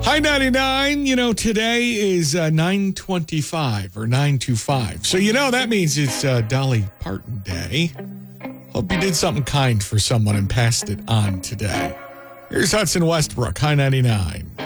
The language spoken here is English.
Hi, 99. Today is 9:25 or 9:25. So, that means it's Dolly Parton Day. Hope you did something kind for someone and passed it on today. Here's Hudson Westbrook. Hi, 99.